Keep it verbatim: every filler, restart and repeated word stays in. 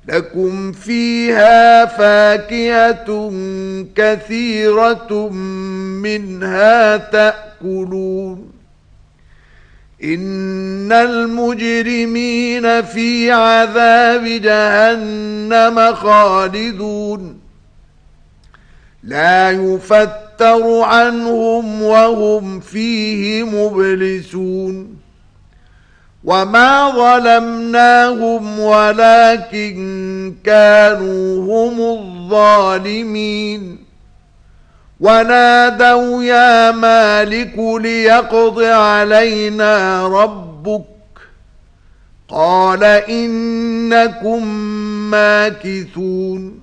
لكم فيها فاكهة كثيرة منها تأكلون إن المجرمين في عذاب جهنم خالدون لا يفتر عنهم وهم فيه مبلسون وما ظلمناهم ولكن كانوا هم الظالمين ونادوا يا مالك ليقض علينا ربك قال إنكم ماكثون